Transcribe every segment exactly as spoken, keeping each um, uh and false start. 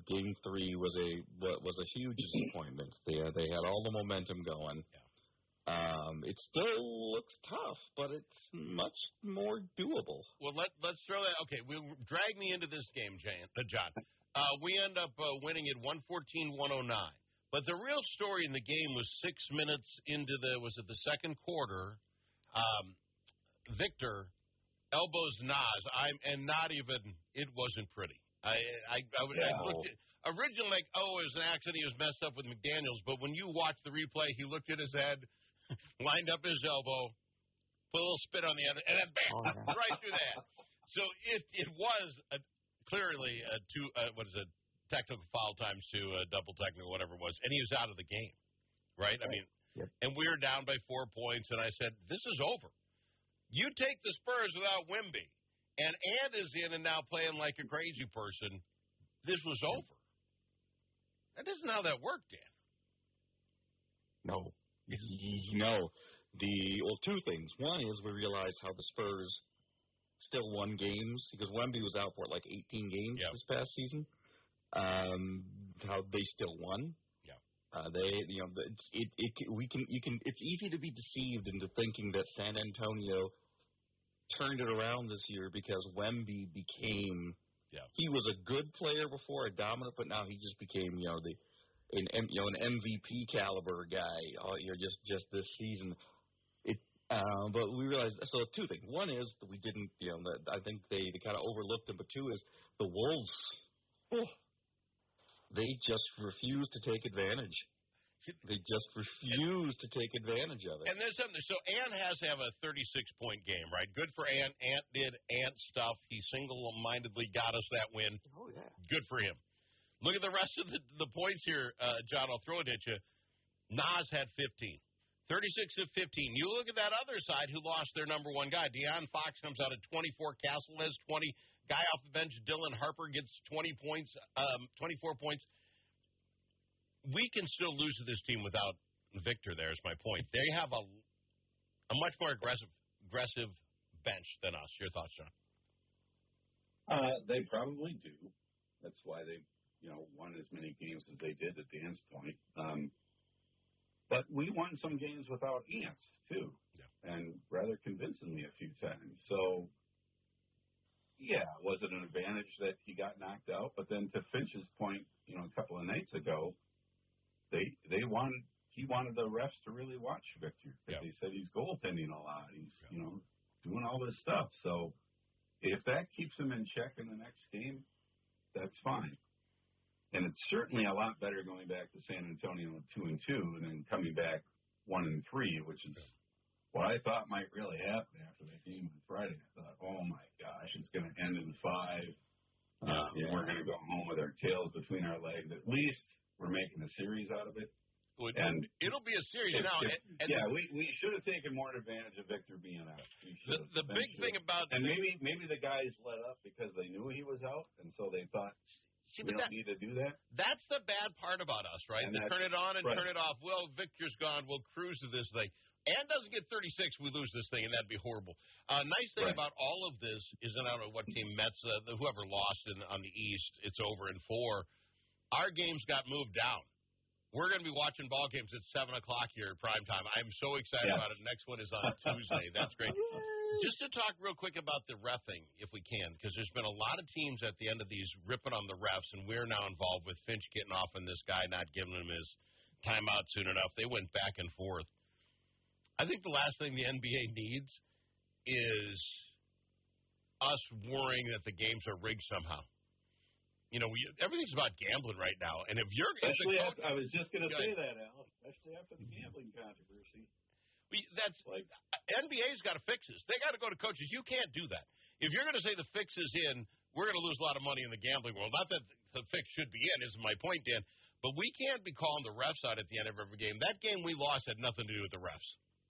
Game Three was a was a huge disappointment. They they had all the momentum going. Yeah. Um, it still looks tough, but it's much more doable. Well, let let's throw that. Okay, we'll drag me into this game, Jan, uh, John. Uh, we end up uh, winning it one fourteen one oh nine. But the real story in the game was six minutes into the was it the second quarter. Um, Victor elbows Nas. I'm and not even it wasn't pretty. I I, I, would, yeah. I looked at, originally like oh it was an accident. He was messed up with McDaniels. But when you watch the replay, he looked at his head, lined up his elbow, put a little spit on the end, and then bam, oh, right through that. So it it was a, clearly a two uh, what is it technical foul times two uh, double technical whatever it was, and he was out of the game, right? I mean, yep. And we were down by four points, and I said this is over. You take the Spurs without Wemby, and Ant is in and now playing like a crazy person. This was over. That isn't how that worked, Dan. No. No. The well, two things. One is we realized how the Spurs still won games because Wemby was out for like eighteen games yep. this past season. Um, how they still won. Yeah. Uh, they, you know, it's, it, it, we can, you can. It's easy to be deceived into thinking that San Antonio turned it around this year because Wemby became. Yeah. He was a good player before, a dominant, but now he just became, you know, the, an, you know, an M V P caliber guy. You know, just, just this season. It, uh, but we realized. So two things. One is that we didn't, you know, that I think they, they kind of overlooked him. But two is the Wolves. Oh, they just refused to take advantage. They just refused to take advantage of it. And there's something. So Ant has to have a thirty-six point game, right? Good for Ant. Ant did Ant stuff. He single-mindedly got us that win. Oh, yeah. Good for him. Look at the rest of the, the points here, uh, John. I'll throw it at you. Nas had fifteen. thirty-six of fifteen. You look at that other side who lost their number one guy. De'Aaron Fox comes out at twenty-four. Castle has twenty. Guy off the bench, Dylan Harper, gets twenty points, um, twenty-four points. We can still lose to this team without Victor there is my point. They have a, a much more aggressive aggressive bench than us. Your thoughts, John? Uh, they probably do. That's why they, you know, won as many games as they did at Dan's point. Um, but we won some games without Ant, too, yeah. and rather convincingly a few times. So, yeah, was it an advantage that he got knocked out? But then to Finch's point, you know, a couple of nights ago, they they wanted he wanted the refs to really watch Victor. Yeah. They said he's goaltending a lot. He's yeah. you know doing all this stuff. So if that keeps him in check in the next game, that's fine. And it's certainly a lot better going back to San Antonio two and two than coming back one and three, which is yeah. what I thought might really happen after that game on Friday. I thought, oh my gosh, it's going to end in five. Uh, yeah. And we're going to go home with our tails between our legs. At least we're making a series out of it. Well, and it'll be a series if, now. If, and, and yeah, we, we should have taken more advantage of Victor being out. The, the big thing about and maybe maybe the guys let up because they knew he was out, and so they thought See, we don't that, need to do that. That's the bad part about us, right? And They turn it on and right. turn it off. Well, Victor's gone. We'll cruise to this thing. And doesn't get thirty-six, we lose this thing, and that'd be horrible. Uh, nice thing right. about all of this is, and I don't know what team Mets, uh, whoever lost in, on the East, it's over in four. Our games got moved down. We're going to be watching ball games at seven o'clock here at prime time. I'm so excited yes. about it. Next one is on Tuesday. That's great. Just to talk real quick about the reffing, if we can, because there's been a lot of teams at the end of these ripping on the refs, and we're now involved with Finch getting off on this guy not giving him his timeout soon enough. They went back and forth. I think the last thing the N B A needs is us worrying that the games are rigged somehow. You know, we, everything's about gambling right now. And if you're... Especially if after, I was just going to say that, Al. Especially after the gambling controversy. We, that's like N B A's got to fix this. They got to go to coaches. You can't do that. If you're going to say the fix is in, we're going to lose a lot of money in the gambling world. Not that the fix should be in, isn't my point, Dan. But we can't be calling the refs out at the end of every game. That game we lost had nothing to do with the refs.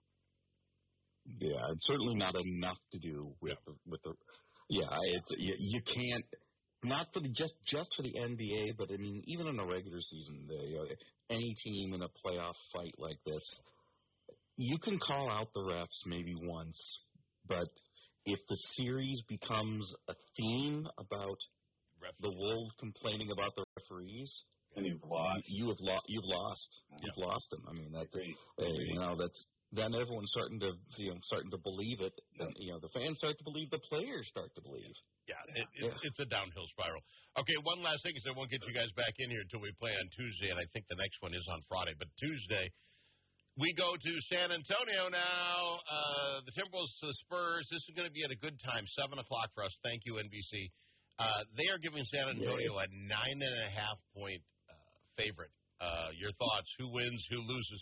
Yeah, it's certainly not enough to do with the, with the. Yeah, it's you, you can't. Not for the just just for the N B A, but I mean even in a regular season, the, you know, any team in a playoff fight like this, you can call out the refs maybe once, but if the series becomes a theme about Ref- the Wolves complaining about the referees. And you've lost. You have lost. You've lost. Yeah. You've lost them. I mean, that's Great. uh, you know that's then everyone's starting to you know starting to believe it. And, you know, the fans start to believe. The players start to believe. Yeah, it, it, Yeah. it's a downhill spiral. Okay, one last thing, because I won't get you guys back in here until we play on Tuesday, and I think the next one is on Friday. But Tuesday, we go to San Antonio now. Uh, the Timberwolves, the Spurs. This is going to be at a good time, seven o'clock for us. Thank you, N B C. Uh, they are giving San Antonio a nine and a half point uh, favorite. Uh, your thoughts? Who wins? Who loses?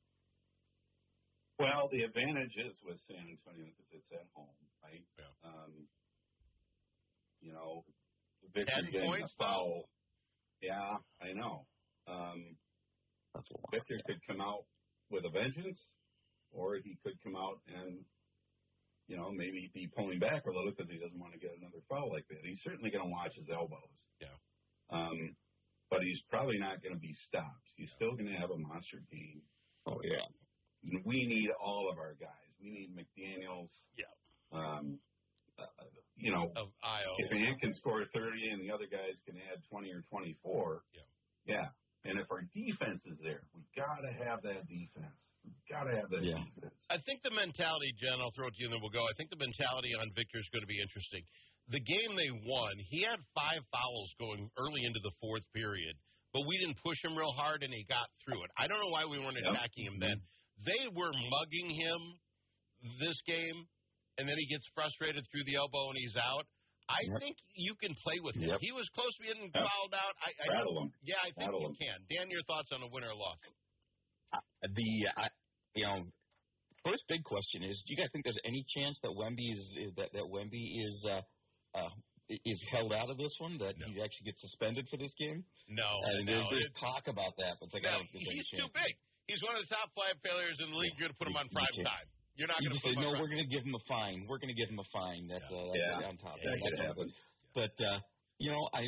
Well, the advantage is with San Antonio because it's at home, right? Yeah. Um, you know, Victor Ten getting points, a foul. Yeah, I know. Um, That's a lot. Victor could come out with a vengeance, or he could come out and, you know, maybe be pulling back a little because he doesn't want to get another foul like that. He's certainly going to watch his elbows. Yeah. Um, but he's probably not going to be stopped. He's still going to have a monster game. Oh yeah. We need all of our guys. We need McDaniels. Yeah. Um, uh, you know, Of I O. if Ant can score thirty and the other guys can add twenty or twenty-four, Yeah. yeah. And if our defense is there, we got to have that defense. We got to have that Yeah. defense. I think the mentality, Jen, I'll throw it to you and then we'll go. I think the mentality on Victor is going to be interesting. The game they won, he had five fouls going early into the fourth period, but we didn't push him real hard and he got through it. I don't know why we weren't Yep. attacking him then. They were mugging him this game, and then he gets frustrated through the elbow and he's out. I Yep. think you can play with him. Yep. He was close to getting Yep. fouled out. I, I, Rattle them. yeah, I think Rattle you him. can. Dan, your thoughts on a winner or loss? The I, you know first big question is: do you guys think there's any chance that Wemby is, is that that Wemby is uh, uh, is held out of this one? That No. he actually gets suspended for this game? No, I mean, no. there's, there's It's- talk about that, but it's like No, I don't think there's he's any too chance. big. He's one of the top five failures in the league. You're going to put him on You- you prime can't. time. You're not You going to just put say him no. on We're prime going to give him a fine. We're going to give him a fine. That's uh, that's Yeah. on top. of That it. could That's happen. But uh, you know, I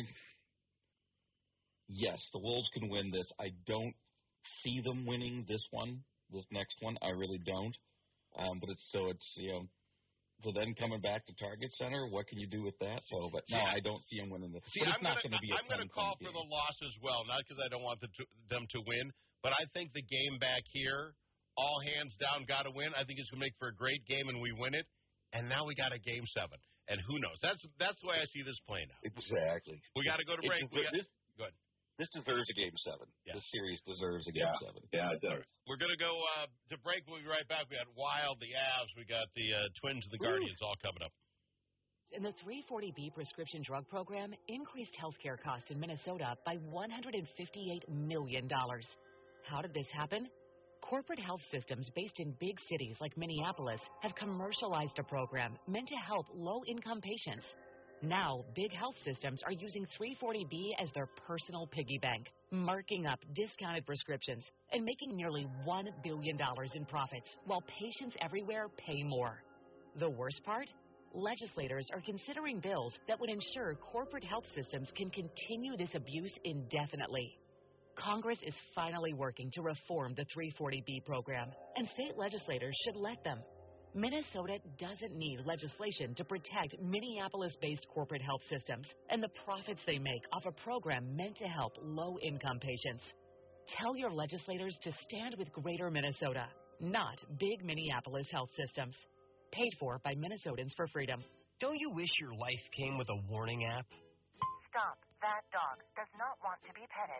yes, the Wolves can win this. I don't see them winning this one, this next one. I really don't. Um, but it's so it's you know, so then coming back to Target Center, what can you do with that? So, but no, See, I don't see them winning this. See, but it's I'm not gonna, going to be. A I'm going to ten-point call for game. the loss as well, not because I don't want the to, them to win, but I think the game back here, all hands down, got to win. I think it's going to make for a great game, and we win it. And now we got a game seven, and who knows? That's that's the way I see this playing out. Exactly. We got to go to It break. des- We got, this, go ahead. this deserves a game seven. Yeah. This series deserves a game Yeah. seven. Yeah, it does. We're going to go uh, to break. We'll be right back. We got Wild, the Avs. We got the uh, Twins, the Guardians, all coming up. And the three forty B prescription drug program increased healthcare costs in Minnesota by one hundred fifty-eight million dollars. How did this happen? Corporate health systems based in big cities like Minneapolis have commercialized a program meant to help low-income patients. Now, big health systems are using three forty B as their personal piggy bank, marking up discounted prescriptions and making nearly one billion dollars in profits, while patients everywhere pay more. The worst part? Legislators are considering bills that would ensure corporate health systems can continue this abuse indefinitely. Congress is finally working to reform the three forty B program, and state legislators should let them. Minnesota doesn't need legislation to protect Minneapolis-based corporate health systems and the profits they make off a program meant to help low-income patients. Tell your legislators to stand with Greater Minnesota, not big Minneapolis health systems. Paid for by Minnesotans for Freedom. Don't you wish your life came with a warning app? Stop. That dog does not want to be petted.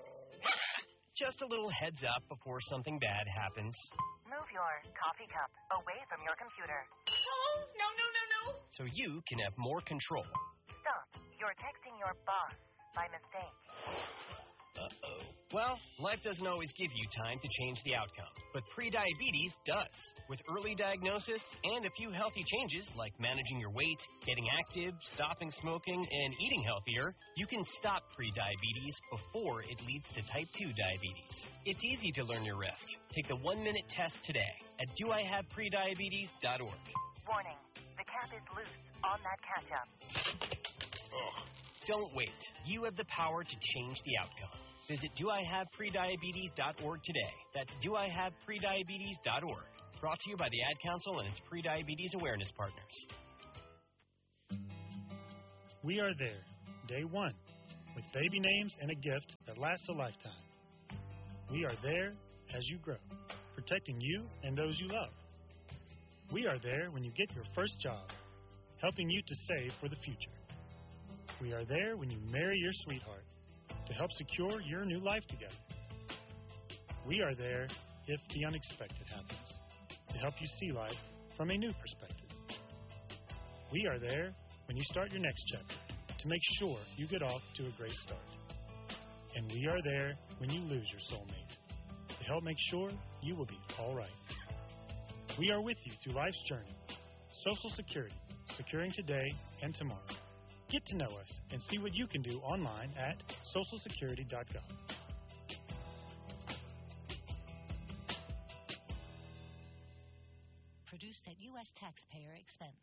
Just a little heads up before something bad happens. Move your coffee cup away from your computer. Oh, no, no, no, no. So you can have more control. Stop. You're texting your boss by mistake. Uh-oh. Well, life doesn't always give you time to change the outcome, but prediabetes does. With early diagnosis and a few healthy changes like managing your weight, getting active, stopping smoking, and eating healthier, you can stop prediabetes before it leads to type two diabetes. It's easy to learn your risk. Take the one-minute test today at do I have prediabetes dot org. Warning. The cap is loose on that ketchup. Don't wait. You have the power to change the outcome. Visit do I have prediabetes dot org today. That's do I have prediabetes dot org. Brought to you by the Ad Council and its prediabetes awareness partners. We are there, day one, with baby names and a gift that lasts a lifetime. We are there as you grow, protecting you and those you love. We are there when you get your first job, helping you to save for the future. We are there when you marry your sweetheart to help secure your new life together. We are there if the unexpected happens, to help you see life from a new perspective. We are there when you start your next chapter to make sure you get off to a great start. And we are there when you lose your soulmate to help make sure you will be all right. We are with you through life's journey. Social Security, securing today and tomorrow. Get to know us and see what you can do online at social security dot gov. Produced at U S taxpayer expense.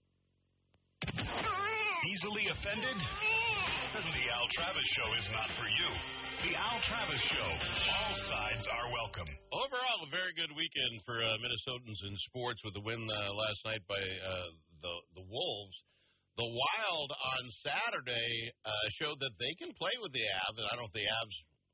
Easily offended? Then the Al Travis Show is not for you. The Al Travis Show. All sides are welcome. Overall, a very good weekend for uh, Minnesotans in sports with the win uh, last night by uh, the the Wolves. The Wild on Saturday uh, showed that they can play with the Avs, and I don't know if the Avs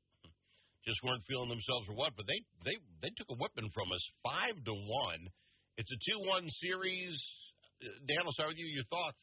just weren't feeling themselves or what, but they they they took a whipping from us, five to one. It's a two one series. Dan, I'll start with you. Your thoughts?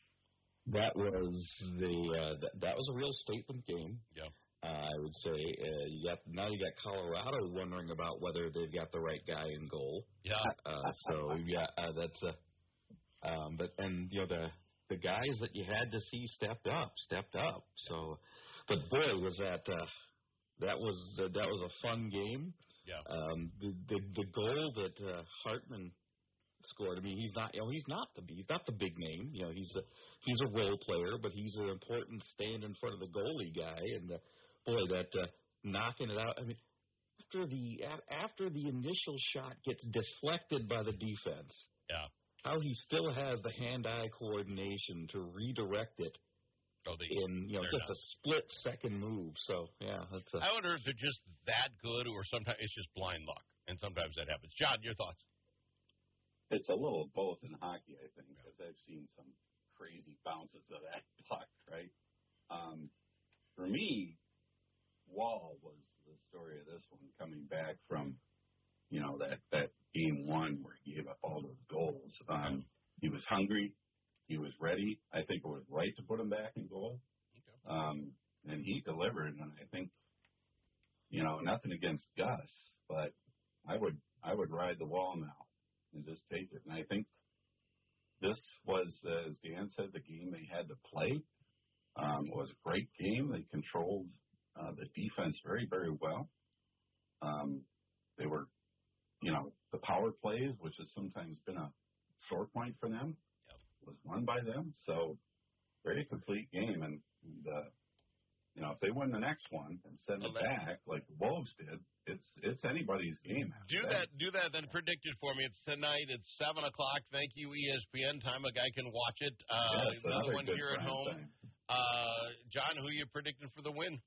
That was the uh, that, that was a real statement game. Yeah, uh, I would say uh, you got now you got Colorado wondering about whether they've got the right guy in goal. Yeah. Uh, so yeah, uh, that's a. Um, but and you know the the guys that you had to see stepped up, stepped up. So, but boy, was that uh, that was uh, that was a fun game. Yeah. Um, the, the the goal that uh, Hartman scored. I mean, he's not you know he's not the he's not the big name. You know, he's a he's a role player, but he's an important stand in front of the goalie guy. And uh, boy, that uh, knocking it out. I mean, after the after the initial shot gets deflected by the defense. Yeah. How he still has the hand-eye coordination to redirect it oh, they, in you know just not. a split-second move. So yeah, that's. A, I wonder if they're just that good, or sometimes it's just blind luck, and sometimes that happens. John, your thoughts? It's a little of both in hockey, I think, because I've seen some crazy bounces of that puck. Right. Um, for me, Wall was the story of this one, coming back from. You know, that, that game one where he gave up all those goals. Um, he was hungry. He was ready. I think it was right to put him back in goal. Okay. Um, and he delivered. And I think, you know, nothing against Gus, but I would I would ride the Wall now and just take it. And I think this was, uh, as Dan said, the game they had to play. Um, it was a great game. They controlled uh, the defense very, very well. Um, they were You know, the power plays, which has sometimes been a sore point for them, yep. was won by them. So, very complete game. And, and uh, you know, if they win the next one and send it back like the Wolves did, it's it's anybody's game. Do that. that. Do that. Then predict it for me. It's tonight. It's seven o'clock. Thank you, E S P N. Time a guy can watch it. Uh, yes, another one here at time home. time. Uh, John, who are you predicting for the win?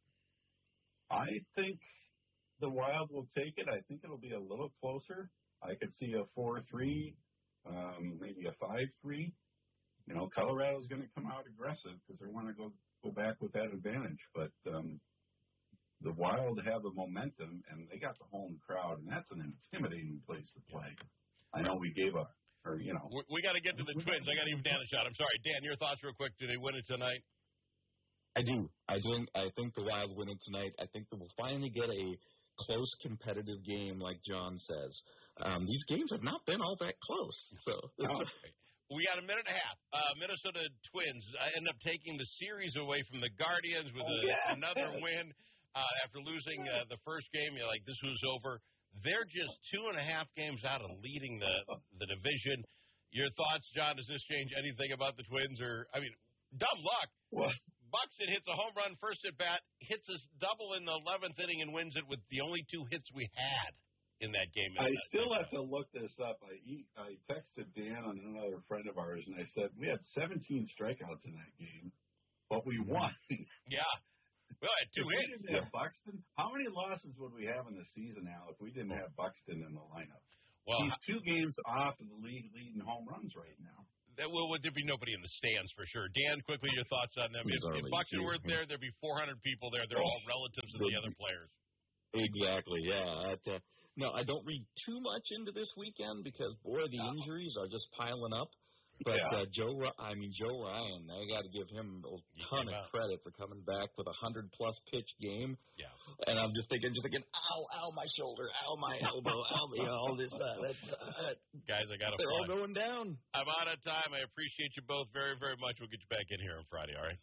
I think the Wild will take it. I think it'll be a little closer. I could see a four three, um, maybe a five three. You know, Colorado's going to come out aggressive because they want to go go back with that advantage. But um, the Wild have the momentum, and they got the home crowd, and that's an intimidating place to play. I know we gave a, or you know, we, we got to get to the Twins. I got to give Dan a shot. I'm sorry, Dan. Your thoughts, real quick. Do they win it tonight? I do. I think. I think the Wild win it tonight. I think that we'll finally get a close, competitive game, like John says. Um, these games have not been all that close. So no. We got a minute and a half. Uh, Minnesota Twins uh, end up taking the series away from the Guardians with a, oh, yeah. another win uh, after losing uh, the first game. You're like, this was over. They're just two and a half games out of leading the the division. Your thoughts, John? Does this change anything about the Twins? Or I mean, dumb luck. What? Buxton hits a home run first at bat, hits us double in the eleventh inning, and wins it with the only two hits we had in that game. I still have to look this up. I I texted Dan and another friend of ours, and I said we had seventeen strikeouts in that game, but we won. Yeah. Well, at two if hits. We didn't have Buxton. How many losses would we have in the season now if we didn't have Buxton in the lineup? Well, he's two games off of the league leading home runs right now. That, well, would there be nobody in the stands for sure? Dan, quickly, your thoughts on them. If, if Bucks were there, there'd be four hundred people there. They're all relatives of the other players. Exactly, yeah. That, uh, no, I don't read too much into this weekend because, boy, the injuries are just piling up. But yeah. uh, Joe, I mean Joe Ryan, I got to give him a ton of credit for coming back with a hundred plus pitch game. Yeah. And I'm just thinking, just thinking, ow, ow, my shoulder, ow, my elbow, ow, you know, all this. Uh, that, uh, Guys, I got to. They're fly. all going down. I'm out of time. I appreciate you both very, very much. We'll get you back in here on Friday. All right.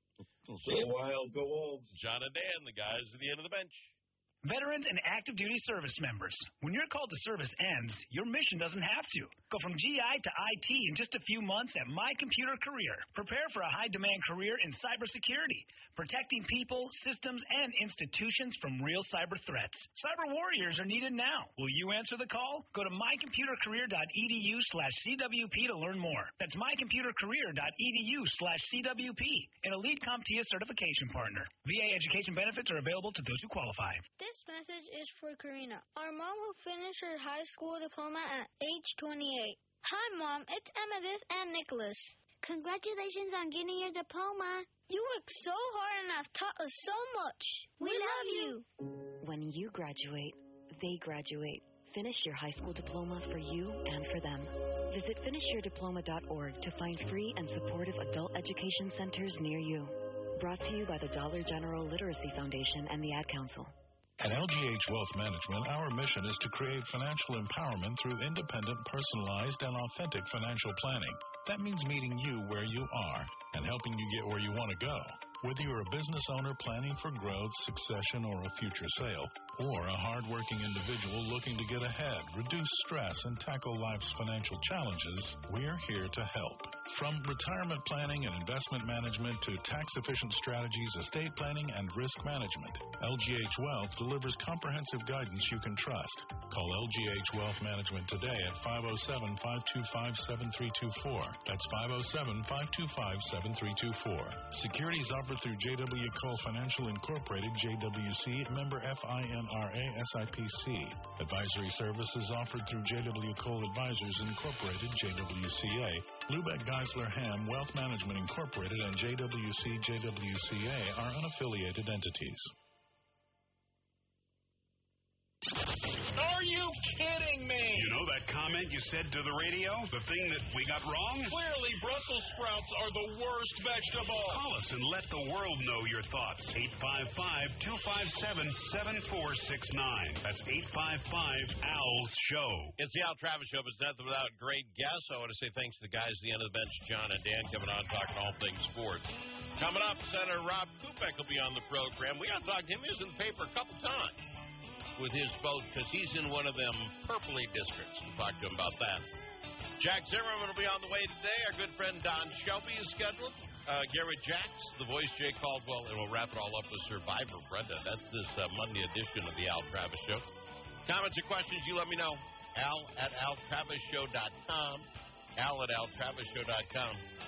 Go wild, go Wolves. John and Dan, the guys at the end of the bench. Veterans and active duty service members. When your call to service ends, your mission doesn't have to. Go from G I to I T in just a few months at My Computer Career. Prepare for a high-demand career in cybersecurity, protecting people, systems, and institutions from real cyber threats. Cyber warriors are needed now. Will you answer the call? Go to mycomputercareer.edu slash CWP to learn more. That's mycomputercareer.edu slash CWP, an elite CompTIA certification partner. V A education benefits are available to those who qualify. This message is for Karina. Our mom will finish her high school diploma at age twenty-eight. Hi, Mom. It's Amethyst and Nicholas. Congratulations on getting your diploma. You worked so hard and have taught us so much. We, we love you. When you graduate, they graduate. Finish your high school diploma for you and for them. Visit finish your diploma dot org to find free and supportive adult education centers near you. Brought to you by the Dollar General Literacy Foundation and the Ad Council. At L G H Wealth Management, our mission is to create financial empowerment through independent, personalized, and authentic financial planning. That means meeting you where you are and helping you get where you want to go. Whether you're a business owner planning for growth, succession, or a future sale, or a hardworking individual looking to get ahead, reduce stress, and tackle life's financial challenges, we're here to help. From retirement planning and investment management to tax-efficient strategies, estate planning, and risk management, L G H Wealth delivers comprehensive guidance you can trust. Call L G H Wealth Management today at five oh seven, five two five, seven three two four. That's five oh seven, five two five, seven three two four. Securities offered through J W. Cole Financial Incorporated, J W C, member F I N R A S I P C. Advisory services offered through J W. Cole Advisors Incorporated, J W C A. Lubeck Geisler Ham Wealth Management Incorporated and J W C J W C A are unaffiliated entities. Are you kidding me? You know that comment you said to the radio? The thing that we got wrong? Clearly, Brussels sprouts are the worst vegetable. Call us and let the world know your thoughts. eight five five, two five seven, seven four six nine. That's eight five five, A L S Show. It's the Al Travis Show, but it's nothing without great guests. I want to say thanks to the guys at the end of the bench, John and Dan, coming on talking all things sports. Coming up, Senator Rob Kubek will be on the program. We got to talk to him. He was in the paper a couple times with his vote because he's in one of them purpley districts. We'll talk to him about that. Jack Zimmerman will be on the way today. Our good friend Don Shelby is scheduled. Uh, Garrett Jacks, the voice Jay Caldwell, and we'll wrap it all up with Survivor Brenda. That's this uh, Monday edition of the Al Travis Show. Comments or questions, you let me know. Al at al travis show dot com. Al at al travis show dot com.